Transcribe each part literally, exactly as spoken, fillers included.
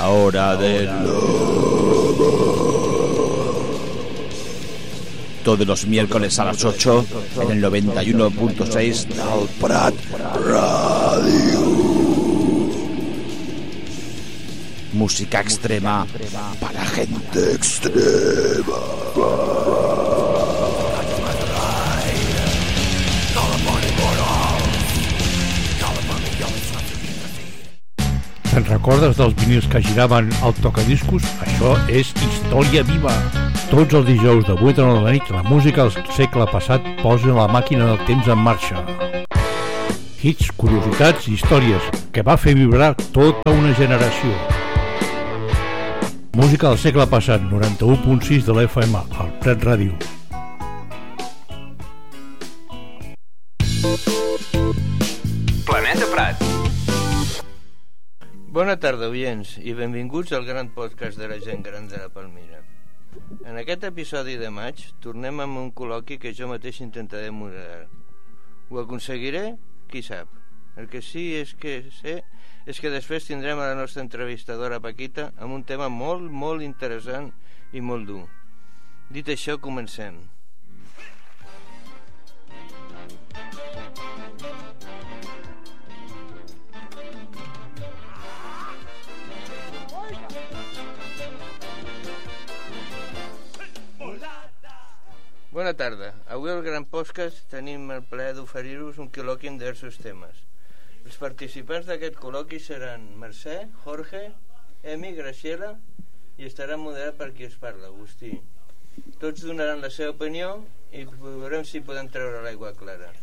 La hora del todos los miércoles a las ocho en el noventa y uno punto seis del Prat Radio. Música extrema para gente extrema. Te'n recordes dels vinils que giraven al tocadiscos? Això és història viva. Tots els dijous de vuit a nou de la nit, la música del segle passat posa la màquina del temps en marxa. Hits, curiositats i històries que va fer vibrar tota una generació. Música del segle passat, noranta-u punt sis de l'F M, al Prat Ràdio. Planeta Prat. Bona tarda, oients, i benvinguts al gran podcast de la gent gran de la Palmira. En aquest episodi de maig tornem amb un col·loqui que jo mateix intentaré moderar. Ho aconseguiré? Qui sap. El que sí és que sé és que després tindrem a la nostra entrevistadora Paquita amb un tema molt, molt interessant i molt dur. Dit això, comencem. Bona tarda. Avui al Gran Podcast tenim el plaer d'oferir-vos un col·loqui amb diversos temes. Els participants d'aquest col·loqui seran Mercè, Jorge, Emi, Graciela i estarà moderat per qui es parla, Agustí. Tots donaran la seva opinió i veurem si podem treure l'aigua clara.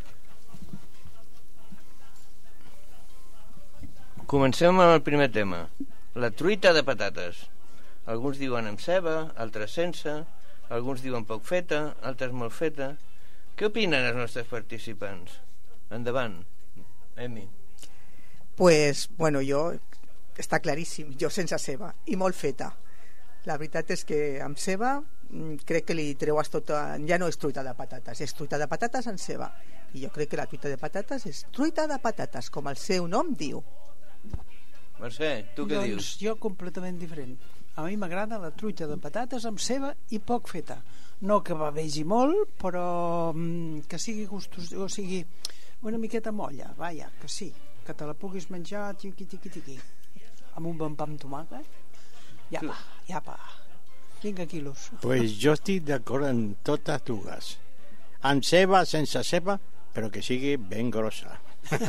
Comencem amb el primer tema, la truita de patates. Alguns diuen amb ceba, altres sense. Alguns diuen poc feta, altres molt feta. Què opinen els nostres participants? Endavant, Emi. Pues, bueno, jo... Està claríssim, jo sense ceba i molt feta. La veritat és que amb ceba crec que li treues tota... Ja no és truita de patates, és truita de patates amb ceba. I jo crec que la truita de patates és truita de patates, com el seu nom diu. Mercè, tu què doncs, dius? Jo completament diferent. A mi m'agrada la truita de patates amb ceba i poc feta. No que bavegi molt, però mm, que sigui gustos, o sigui, una miqueta molla, vaja, que sí, que te la puguis menjar tiqui, tiqui, tiqui, amb un bon pa amb tomàquet. Ja va, ja va. Vinga, quilos. Pues jo estic d'acord en totes dues. Amb ceba, sense ceba, però que sigui ben grossa.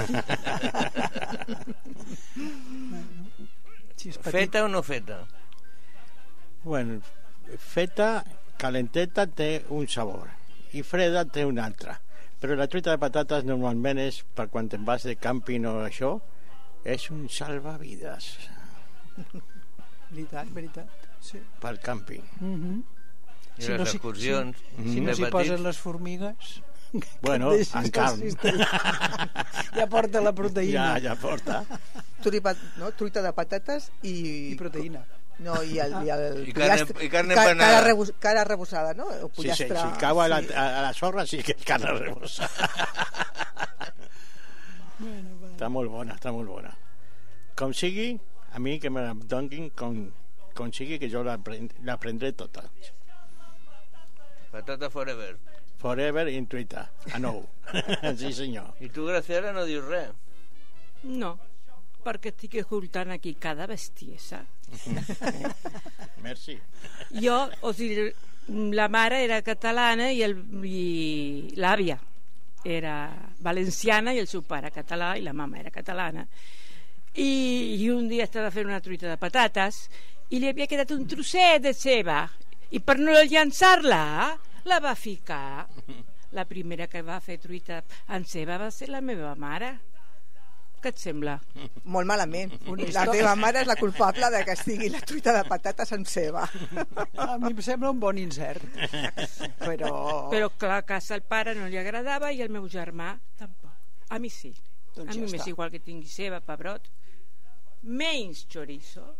Si és petit. Feta o no feta? Bueno, feta, calenteta té un sabor i freda té un altre, però la truita de patates normalment és per quan te'n vas de càmping o això, és un salvavides. Veritat, veritat, sí. Pel càmping. Mm-hmm. I Si les no s'hi- excursions? Si, si no s'hi posen les formigues, Bueno, deixis en carn. el sistema. Ja porta la proteïna. Ja, ja porta. Truita, no? Truita de patates i... I proteïna. No, i el... I, el I carne- pollastre- i carne ca- empanada. cara, rebus, cara rebussada, no? O Sí, sí, pollastre, si cau a la, sí. a, a la sorra sí que és carn rebosa. Bueno, va. Està molt bona, està molt bona. Com sigui, a mi que me la donin com, com sigui, que jo la, prend, la prendré tota. Patata forever. Forever in truita, a nou. Sí, senyor. I tu, Graciela, no dius res? No, perquè estic escoltant aquí cada bestiesa. Merci. Jo, o sigui, la mare era catalana i, el, i l'àvia era valenciana i el seu pare català i la mama era catalana. I, i un dia estava fent una truita de patates i li havia quedat un trosset de ceba i per no llançar-la la va ficar. La primera que va fer truita amb ceba va ser la meva mare. Què et sembla? Molt malament. Una La història. teva mare és la culpable de que estigui la truita de patates amb ceba. A mi em sembla un bon insert. Però... Però clar, a casa el pare no li agradava i el meu germà tampoc. A mi sí. Doncs a mi ja m'és està. igual que tingui ceba, pebrot. Menys chorizo.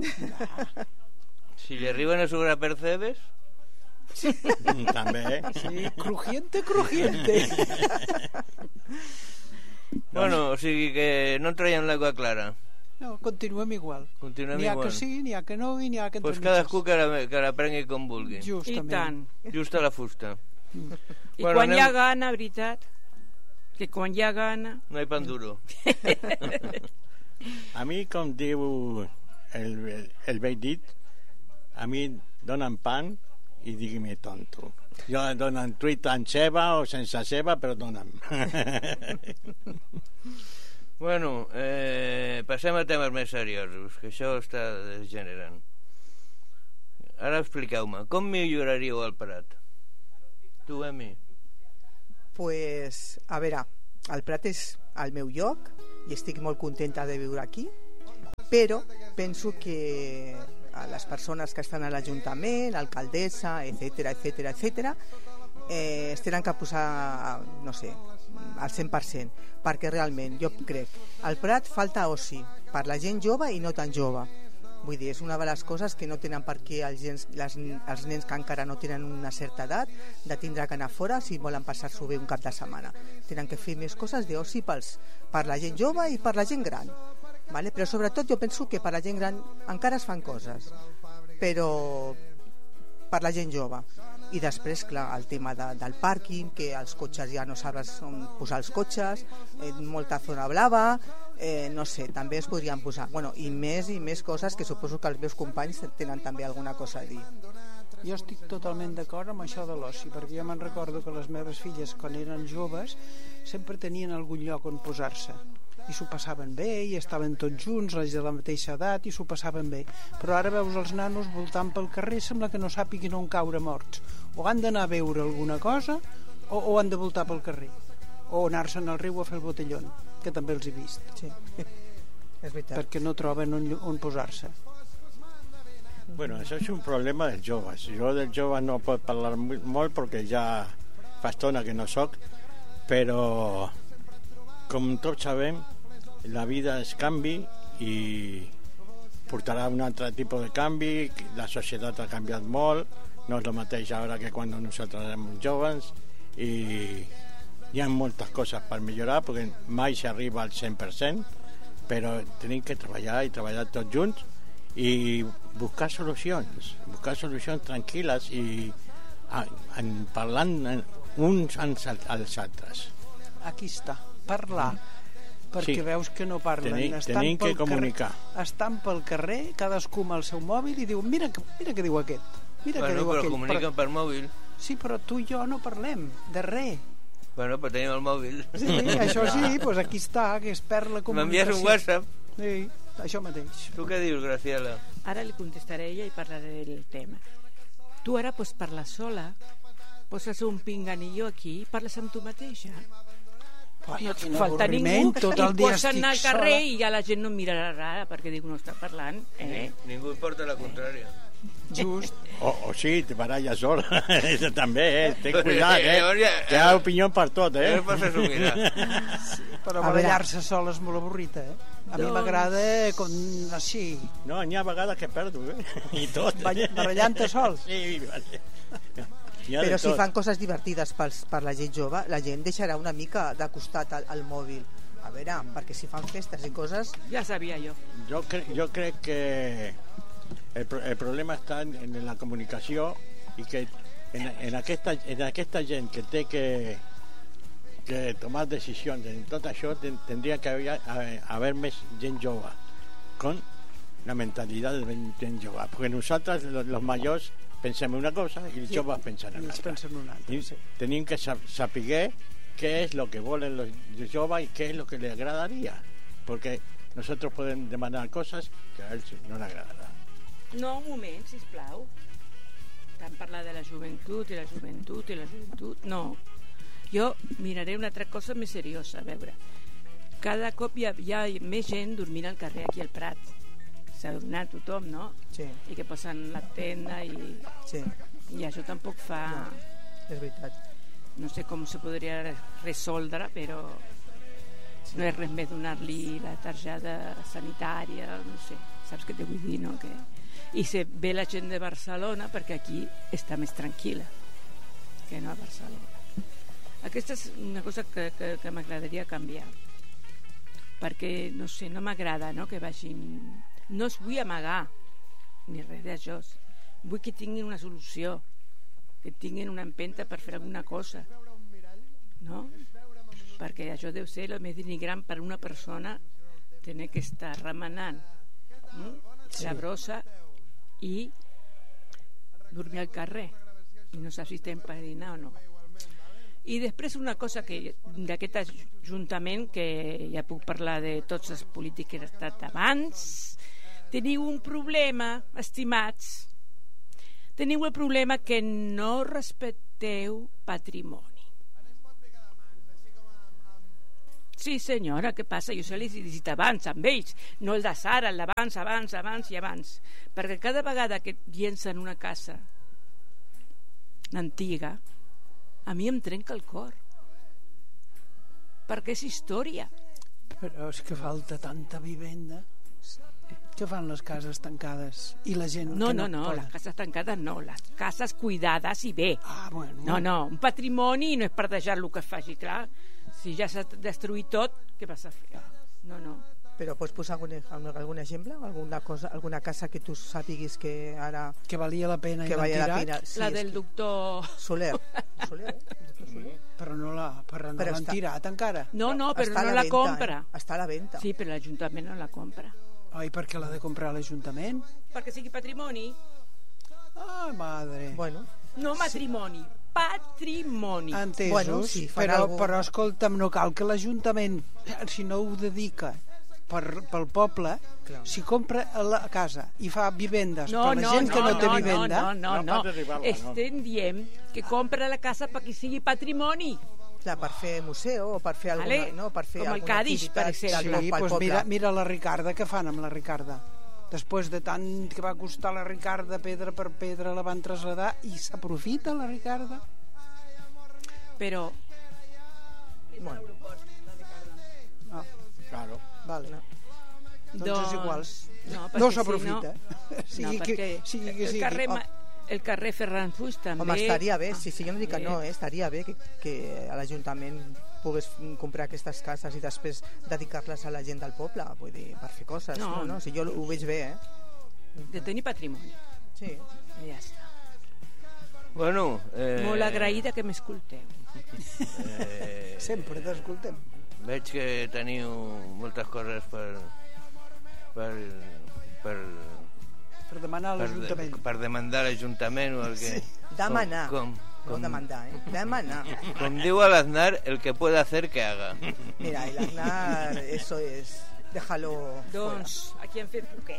Si li arriben a sobrar percebes? També. Sí, crujiente, crujiente. Bueno, o sigui que no traiem l'aigua clara. No, continuem igual. Continuem N'hi ha igual. que sí, n'hi ha que no i n'hi ha que entre Pues mitges. cadascú que la, que la prengui com vulgui. I Justament. tant. Just a la fusta. I Bueno, quan anem- hi ha gana, veritat, que quan hi ha gana... No hi pan duro. A mi, com diu el, el, el vell dit, a mi donen pan i digui-me tonto. Jo donen truita amb ceba o sense ceba, però donen. Bueno, eh, passem a temes més seriosos, que això està degenerant. Ara expliqueu-me, com milloraríeu el Prat? Tu, Emi? Pues, a veure, el Prat és el meu lloc i estic molt contenta de viure aquí, però penso que a les persones que estan a l'Ajuntament, l'alcaldessa, etcètera, etcètera, etcètera, eh, es tenen que posar, no sé, al cent per cent, perquè realment jo crec al Prat falta oci per la gent jove i no tan jove. Vull dir, és una de les coses que no tenen per què els, gens, les, els nens que encara no tenen una certa edat de tindre que anar fora si volen passar-s'ho bé un cap de setmana. Tenen que fer més coses d'oci pels, per la gent jove i per la gent gran. Vale? Però sobretot jo penso que per la gent gran encara es fan coses, però per la gent jove. I després, clar, el tema de, del pàrquing, que els cotxes ja no saps on posar els cotxes, eh, molta zona blava, eh, no sé, també es podrien posar, bueno, i més i més coses que suposo que els meus companys tenen també alguna cosa a dir. Jo estic totalment d'acord amb això de l'oci, perquè jo me'n recordo que les meves filles, quan eren joves, sempre tenien algun lloc on posar-se. I s'ho passaven bé, i estaven tots junts, les de la mateixa edat, i s'ho passaven bé. Però ara veus els nanos voltant pel carrer, sembla que no sàpiguin on caure morts. O han d'anar a veure alguna cosa, o, o han de voltar pel carrer. O anar-se'n al riu a fer el botellón, que també els he vist. Sí, és veritat. Perquè no troben on, on posar-se. Bueno, això és un problema dels joves. Jo dels joves no puc parlar molt perquè ja fa estona que no soc, però com tots sabem, la vida és canvi i portarà un altre tipus de canvi, la societat ha canviat molt, no és el mateix ara que quan nosaltres érem joves, i hi ha moltes coses per millorar perquè mai s'arriba al cent per cent, però tenim que treballar i treballar tots junts i buscar solucions, buscar solucions tranquil·les i a, en, parlant uns als altres. Aquí està, parlar. Perquè Sí. veus que no parlen. Tenim- Estan tenim que pel comunicar. Carrer, estan pel carrer, cadascú amb el seu mòbil i diu, mira, que- mira què diu aquest, mira què Bueno, diu però aquell. comuniquen per mòbil. Sí, però tu i jo no parlem de res. Bueno, però tenim el mòbil. Sí, això sí, doncs aquí està, que es perd la comunicació. M'envies un WhatsApp. Sí, això mateix. Tu què dius, Graciela? Ara li contestaré a ella i parlaré del tema. Tu ara pots parlar sola, poses un pinganillo aquí i parles amb tu mateixa. Ai, No et quin falta ningú avorriment, tot el i dia pots anar al estic carrer sola. i ja la gent no em mirarà rara perquè diu no està parlant. Eh? Ningú hi porta la contrària. Just. O, o sí, te baralles sola. Eso també, eh? Ten cuidat, eh? Llavors ja- Hi ha opinió per tot, eh? No pots assumir. Però A veure. barallar-se sol és molt avorrit, eh? A mi Doncs- m'agrada com així, No, n'hi ha vegades que perdo, eh? I tot. Ball- barallant-te sol. Sí, vale. Hi ha de Però si tot. fan coses divertides pels, per la gent jove, la gent deixarà una mica de costat al, al mòbil. A veure, perquè si fan festes i coses... Ja sabia jo. Jo, cre jo crec que el, pro el problema està en, en la comunicació i que en, en, aquesta, en aquesta gent que té que, que tomar decisions en tot això ten, tindria que haver, haver, haver més gent jove con la mentalitat de gent jove, perquè nosaltres los, los majors pensem una cosa i els joves pensen I en ells l'altra. pensen una altra, I sí. tenim que sap saber qué es lo que volen los joves y qué es lo que les agradaría, porque nosotros podemos demandar cosas que a él no le agradará. No, un moment, sisplau. Tant parlar de la joventut i la joventut i la joventut, no. Jo miraré una altra cosa més seriosa, a veure. Cada cop hi ha, hi ha més gent dormint al carrer aquí al Prat. S'ha adonat tothom, no? Sí, I que posen la tenda i, sí, i això tampoc fa... és veritat. No sé com se podria resoldre, però no és res més donar-li la targeta sanitària, no sé, saps què te vull dir, no? Que... I se ve la gent de Barcelona perquè aquí està més tranquil·la que no a Barcelona. Aquesta és una cosa que, que, que m'agradaria canviar. perquè, no sé, no m'agrada, no?, que vagin... No es vull amagar, ni res d'això. Vull que tinguin una solució, que tinguin una empenta per fer alguna cosa, no? Perquè això deu ser el més denigrant per una persona, tenir que estar remenant mm? sí. la brossa i dormir al carrer i no saps si està empadrinat o no. I després una cosa que d'aquest ajuntament, que ja puc parlar de tots els polítics que han estat abans, teniu un problema, estimats, teniu el problema que no respecteu patrimoni. Sí, senyora, què passa? Jo se l'he dit abans amb ells, no el de Sara, el d'abans, abans, abans i abans, perquè cada vegada que llencen una casa antiga, a mi em trenca el cor, perquè és història. Però és que falta tanta vivenda. Què fan les cases tancades? I la gent no, que no, no, no, les cases tancades no, les cases cuidades i bé. Ah, bueno. No, no, un patrimoni no és per deixar-lo que es faci, clar. Si ja s'ha destruït tot, què vas a fer? No, no. Però pots posar algun, algun exemple? Alguna cosa, alguna casa que tu sàpiguis que ara... Que valia la pena que i l'han tirat? pena. Sí, la del doctor... Soler. Soler, eh? Soler. Però no la, però no Però l'han està- tirat encara. No, no, però Està a no la venta, compra. Eh? Està a la venta. Sí, però l'Ajuntament no la compra. Ai, perquè l'ha de comprar l'Ajuntament? Perquè sigui patrimoni. Ah, madre. Bueno, No matrimoni, patrimoni. Entesos, Bueno, sí, fan però, algú- però escolta'm, no cal que l'Ajuntament, si no ho dedica per, pel poble, Clar. si compra la casa i fa vivendes No, per la no, gent que no, no té no, vivenda, no, no, No no, pot arribar-la, no. estem dient que compra la casa perquè sigui patrimoni. clar, per fer museu o per fer alguna... Vale, no? Per fer com el alguna Cadix, per activitat exemple. del- sí, pel doncs poble. mira, mira la Ricarda, què fan amb la Ricarda? Després de tant que va costar la Ricarda, pedra per pedra la van traslladar i s'aprofita la Ricarda? Però Bueno, Ah, Claro. vale. Doncs, doncs, és igual. No, No perquè s'aprofita. Si sigui, no, no, que, perquè sigui que el sigui. carrer, Oh, Ma- el carrer Ferran Fuix també... home, estaria bé, sí, sí, jo no dic que no, Eh. eh? estaria bé que, que a l'Ajuntament pogués comprar aquestes cases i després dedicar-les a la gent del poble, vull dir, per fer coses, No. no? no? Si jo ho veig bé, eh? de tenir patrimoni. Sí. I ja està. Bueno, eh, Molt agraïda que m'escolteu. eh, Sempre t'escoltem. veig que teniu moltes coses per per per, Per demanar a per, l'Ajuntament. per demandar a l'Ajuntament o el que... Demanar, Com, no com, demandar, eh? Demanar. com diu a l'Aznar, el que puede hacer que haga. Mira, el Aznar, eso es... Déjalo Doncs aquí hem fet poquet.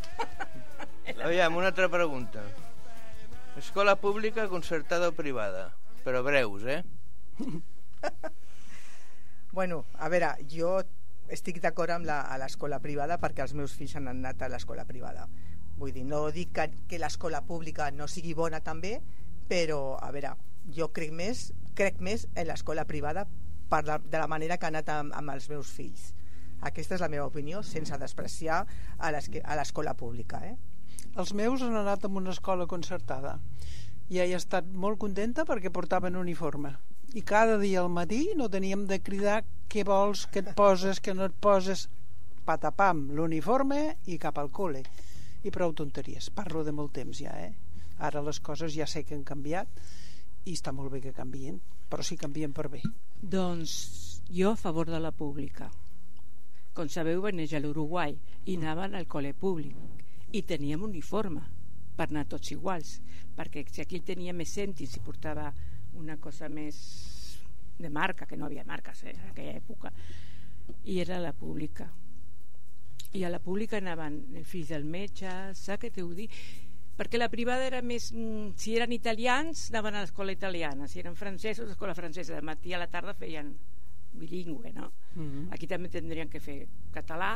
Aviam, una altra pregunta. Escola pública, concertada o privada? Però breus, eh? fuera. Bueno, a veure, jo estic d'acord amb la- a l'escola privada perquè els meus fills han anat a l'escola privada. Vull dir, no dic que, que l'escola pública no sigui bona també, però, a veure, jo crec més, crec més en l'escola privada per la, de la manera que ha anat amb, amb els meus fills. Aquesta és la meva opinió, sense despreciar a l'esque- a l'escola pública, eh? Els meus han anat en una escola concertada i he estat molt contenta perquè portaven uniforme i cada dia al matí no teníem de cridar què vols, què et poses, què no et poses, patapam, l'uniforme i cap al col·le. I prou tonteries, parlo de molt temps ja, eh? Ara les coses ja sé que han canviat i està molt bé que canvien, però sí canvien per bé. Doncs jo a favor de la pública. Com sabeu, va néixer a l'Uruguai i anaven al col·le públic i teníem uniforme per anar tots iguals, perquè si aquí el tenia més cèntims i portava una cosa més de marca, que no havia marques eh, en aquella època, i era la pública. I a la pública anaven els fills del metge, saps què t'ho dic? Perquè la privada era més... mm, si eren italians, anaven a l'escola italiana, si eren francesos, a l'escola francesa, de matí a la tarda feien bilingüe, no? Mm-hmm. Aquí també tindrien que fer català.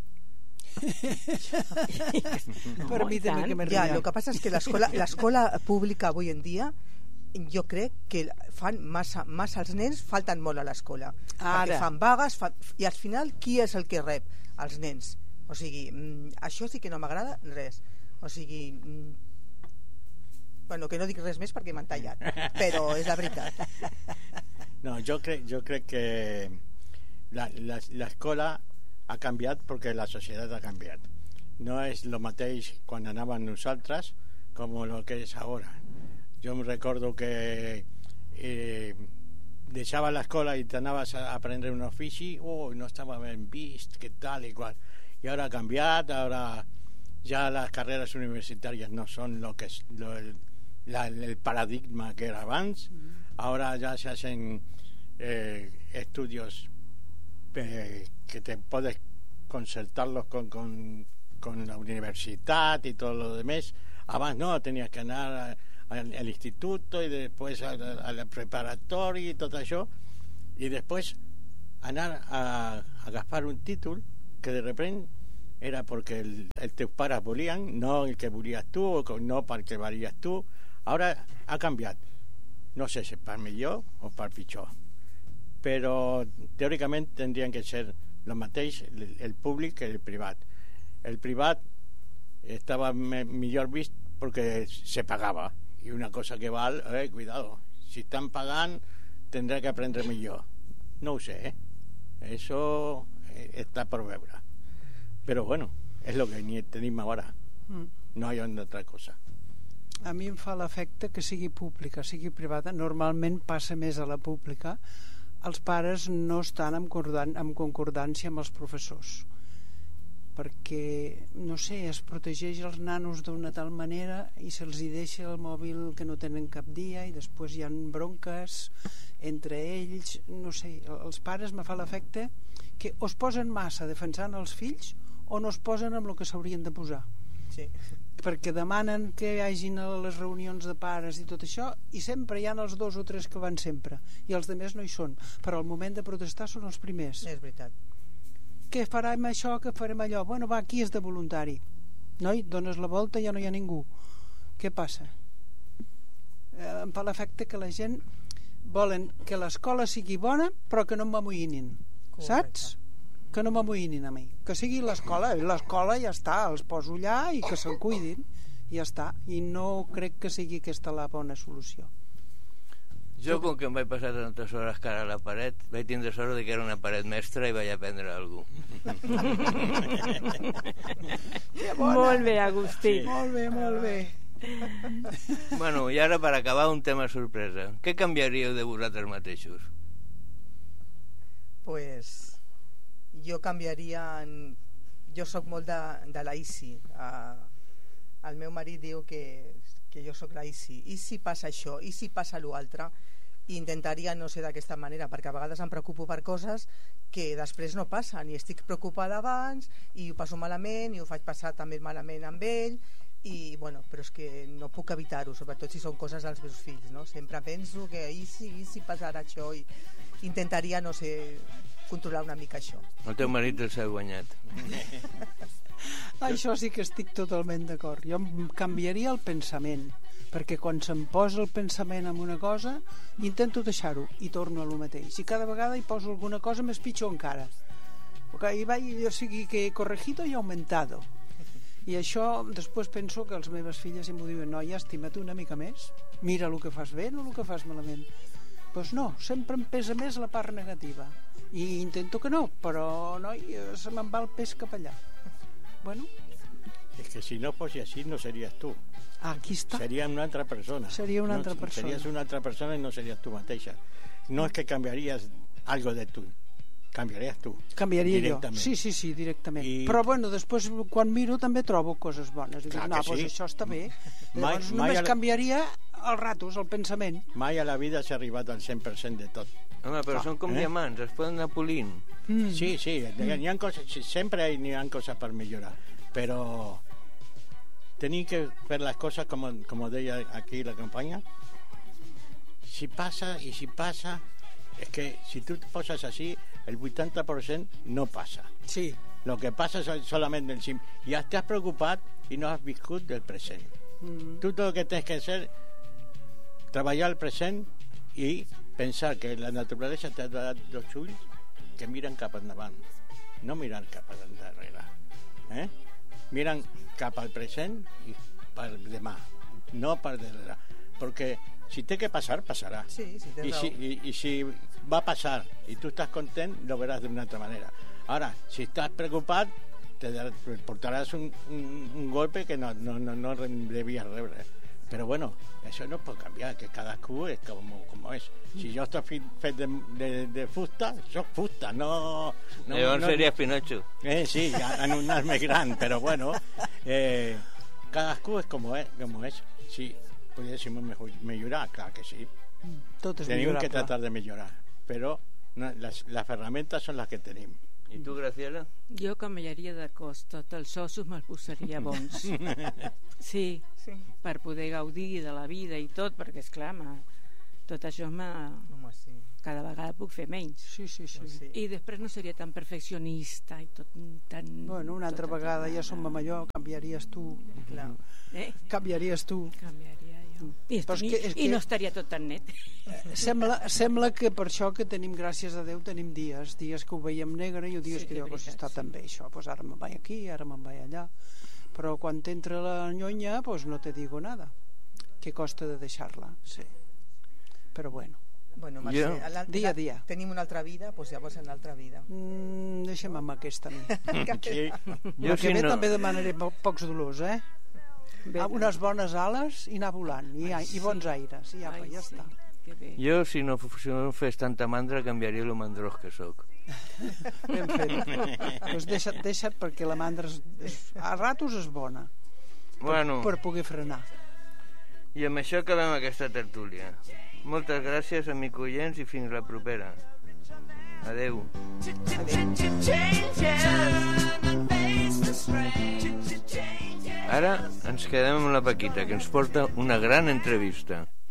Per mi també que Ja, m'arriba. el que passa és que l'escola l'escola pública avui en dia jo crec que fan massa, massa els nens falten molt a l'escola Ara. perquè fan vagues fan, i al final qui és el que rep? Els nens. O sigui, mm, això sí que no m'agrada res. O sigui, mm, bueno, que no dic res més perquè m'han tallat, però és la veritat. No, jo crec, jo crec que la- la- l'escola ha canviat perquè la societat ha canviat. No és el mateix quan anàvem nosaltres com el que és ara. Jo em recordo que eh, deixava l'escola i t'anaves a aprendre un ofici, oh, no estava ben vist, què tal i qual. I ara ha canviat, ara ya las carreras universitarias no son lo que es lo, el, la, el paradigma que era abans. Mm. Ahora ya se hacen eh, estudios eh, que te puedes concertarlos con, con, con la universidad y todo lo demás. Abans no, tenías que anar al, al instituto y después a, a, a la preparatoria y todo eso, y después anar a, a agafar un títol que de repente era perquè el, el teus pares volien, no el que volies tu, o no perquè valies tu. Ara ha canviat. No sé si per millor o per pitjor. Però teòricament tindrien que ser el mateix el, el públic que el privat. El privat estava me, millor vist perquè se pagava. I una cosa que val, eh, cuidado, si estan pagant tindrà que aprendre millor. No ho sé, eh? Eso està per veure. Pero bueno, es lo que tenim ara. Mm. No hi ha altra cosa. A mi em fa l'efecte que sigui pública, sigui privada. Normalment passa més a la pública. Els pares no estan en, concordan en concordància amb els professors, perquè, no sé, es protegeix els nanos d'una tal manera i se'ls hi deixa el mòbil que no tenen cap dia i després hi ha bronques entre ells. No sé, els pares me fa l'efecte que o es posen massa defensant els fills o no es posen amb el que s'haurien de posar. Sí. Perquè demanen que hi hagin a les reunions de pares i tot això, i sempre hi ha els dos o tres que van sempre i els altres no hi són, però al moment de protestar són els primers. És veritat. Què farem això, què farem allò? Bueno, va, aquí és de voluntari. Noi, dones la volta i ja no hi ha ningú. Què passa? Eh, em fa l'efecte que la gent volen que l'escola sigui bona però que no m'amoïnin. Saps? Que no m'amoïnin a mi, que sigui l'escola, l'escola ja està, els poso allà i que se'n cuidin, i ja està, i no crec que sigui aquesta la bona solució. Jo, com que em vaig passar tantes hores cara a la paret, vaig tindre sort de que era una paret mestra i vaig aprendre alguna cosa. Molt bé, Agustí. Sí. Molt bé, molt bé. Bueno, i ara per acabar un tema sorpresa. Què canviaríeu de vosaltres mateixos? Pues jo canviaria en... jo sóc molt de, de la Isi. Uh, el meu marit diu que, que jo sóc la Isi. I si passa això, i si passa l'altre, intentaria no ser d'aquesta manera, perquè a vegades em preocupo per coses que després no passen, i estic preocupada abans i ho passo malament i ho faig passar també malament amb ell, i bueno, però és que no puc evitar-ho, sobretot si són coses dels meus fills, no? Sempre penso que i si, i si passarà això, i intentaria, no sé, controlar una mica això. El teu marit el s'ha guanyat. Això sí que estic totalment d'acord. Jo em canviaria el pensament, perquè quan se'm posa el pensament en una cosa intento deixar-ho i torno a lo mateix, i cada vegada hi poso alguna cosa més pitjor encara, i vaig, o sigui que he corregido i aumentado. I això després penso que les meves filles si m'ho diuen, noia, estima't una mica més, mira el que fas bé, no el que fas malament. Doncs no, sempre em pesa més la part negativa i intento que no, però noi, se me'n va el pes cap allà. Bueno, es que si no fos així no series tu. Ah, aquí està. Seria una altra persona. Seria una altra no, persona. Series una altra persona i no series tu mateixa. No és que canviaries algo de tu, canviaries tu. Canviaria jo. Sí, sí, sí, directament. I... Però bueno, després quan miro també trobo coses bones. Clar dic, no, doncs sí. Això està bé. Mai, Llavors mai només la... canviaria els ratos, el pensament. Mai a la vida s'ha arribat al cent per cent de tot. Home, però ah, són com eh? diamants, es poden anar polint. Mm. Sí, sí, mm. hi ha coses, sempre hi ha coses per millorar, però tenim que fer les coses com, com deia aquí la campanya. Si passa i si passa, és que si tu et poses així, el vuitanta per cent no passa. Sí. Lo que passa és solament el sim. Ja estàs preocupat i no has viscut del present. Mm. Tu tot el que tens que fer treballar el present i pensar que la naturalesa t'ha donat dos ulls que miren cap endavant, no miren cap endarrere, eh? Miren cap al present i per demà, no per darrere, perquè si té que passar, passarà. Sí, sí, I, si, i, i si va passar i tu estàs content, lo veràs d'una altra manera. Ahora, si estás preocupat, te portaràs un, un, un golpe que no, no, no, no devies rebre. Però bueno, això no pot canviar, que cadascú és com, com és. Si jo estic fet de, de, de fusta, soc fusta, no... no Llavors no, series Pinocho. Eh, sí, ja, en un nas més gran, però bueno, eh, cadascú és com és, com és. Si poguéssim millorar, clar que sí. Tot és Tenim millorable. que tratar de millorar, però no, les, les ferramentes són les que tenim. I tu, Graciela? Jo canviaria de cos, tots els ossos me'ls posaria bons. Sí, Sí. per poder gaudir de la vida i tot, perquè, esclar, ma, tot això me, Home, sí. cada vegada puc fer menys. Sí, sí, sí. Doncs sí. I després no seria tan perfeccionista i tot tan... Bueno, una altra tot, vegada tot, ja som major, canviaries tu. Clar. Eh? Canviaries tu. Canviaria jo. I, Però és i, que- és i que- no estaria tot tan net. Sembla, sembla que per això que tenim, gràcies a Déu, tenim dies, dies que ho veiem negre i dies Sí, que de diu, pues veritat, està sí. tan bé això, pues ara me'n vaig aquí, ara me'n vaig allà. Però quan t'entra la nyonya, pues no te digo nada. Que costa de deixar-la, sí. Però bueno, Bueno, Mercè, Jo- a l'altre- Dia a dia. Tenim una altra vida, doncs llavors en l'altra vida. mm, deixem amb aquesta a mi. Sí. Jo, La si que ve no, també demanaré po pocs dolors, eh? Bé, Unes bones ales i anar volant, i, Ai, i sí. bons aires, i apa, ai, ja sí, està. que bé. jo si, no, si no fes tanta mandra, canviaria el mandrós que sóc. Ben fet. Pues deixa't, deixa't, perquè la mandra és, és, a ratos és bona, Bueno, per poder frenar. i amb això acabem aquesta tertúlia. Moltes gràcies, amics oients, i fins la propera. Adeu. Ara ens quedem amb la Paquita, que ens porta una gran entrevista.